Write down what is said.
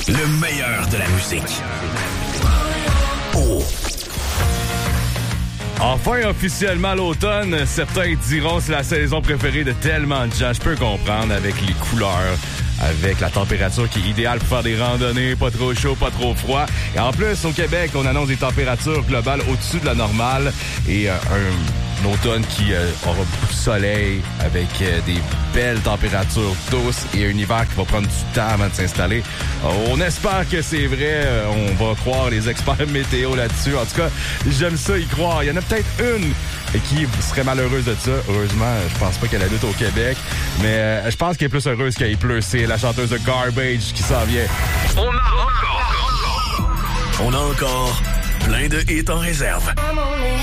Le meilleur de la musique. Oh. Enfin, officiellement l'automne, certains diront que c'est la saison préférée de tellement de gens. Je peux comprendre avec les couleurs, avec la température qui est idéale pour faire des randonnées, pas trop chaud, pas trop froid. Et en plus, au Québec, on annonce des températures globales au-dessus de la normale et un automne qui aura beaucoup de soleil avec des belles températures douces et un hiver qui va prendre du temps avant de s'installer. On espère que c'est vrai. On va croire les experts météo là-dessus. En tout cas, j'aime ça y croire. Il y en a peut-être une qui serait malheureuse de ça. Heureusement, je pense pas qu'elle habite au Québec, mais je pense qu'elle est plus heureuse qu'il pleut. C'est la chanteuse de Garbage qui s'en vient. On a encore plein de hits en réserve.